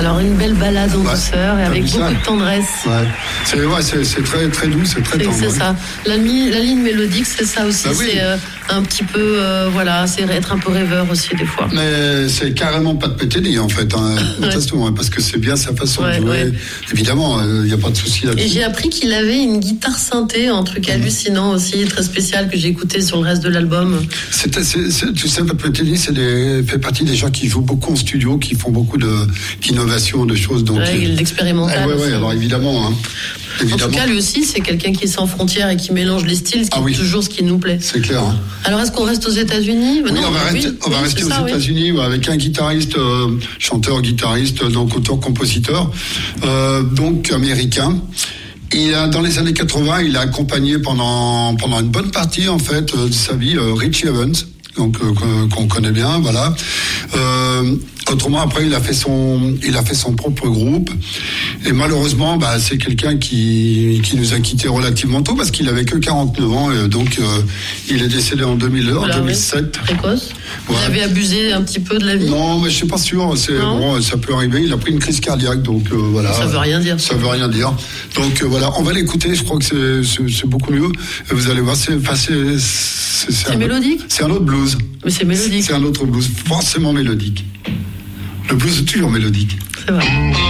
Alors une belle balade en douceur et avec beaucoup de tendresse. C'est très très doux, c'est très tendre. C'est ça. La ligne mélodique, c'est ça aussi. C'est un petit peu, c'est être un peu rêveur aussi des fois. Mais c'est carrément pas de pétélie en fait, parce que c'est bien sa façon de jouer. Ouais. Évidemment, il n'y a pas de souci là-dessus. Et j'ai appris qu'il avait une guitare synthé, un truc hallucinant aussi, très spécial que j'ai écouté sur le reste de l'album. Tu sais, Pat Metheny fait partie des gens qui jouent beaucoup en studio, qui font beaucoup d'innovations, de choses. Donc, l'expérimental. Alors évidemment. En tout cas, lui aussi, c'est quelqu'un qui est sans frontières et qui mélange les styles, ce qui est toujours ce qui nous plaît. C'est clair. Alors, est-ce qu'on reste aux États-Unis ? Oui, on va rester aux États-Unis avec un guitariste, chanteur-guitariste, donc auteur-compositeur, donc américain. Dans les années 80, il a accompagné pendant une bonne partie en fait de sa vie Richie Evans, donc qu'on connaît bien, voilà. Autrement, après, il a fait son propre groupe. Et malheureusement, c'est quelqu'un qui nous a quittés relativement tôt parce qu'il avait que 49 ans. Et donc, il est décédé en 2007. Précoce. Ouais. Il avait abusé un petit peu de la vie. Non, mais je suis pas sûr. Ça peut arriver. Il a pris une crise cardiaque, donc voilà. Ça veut rien dire. Ça veut rien dire. Donc voilà, on va l'écouter. Je crois que c'est beaucoup mieux. Et vous allez voir, c'est mélodique. C'est un autre blues. Mais c'est mélodique. C'est un autre blues, forcément mélodique. Le blues est toujours mélodique. C'est vrai.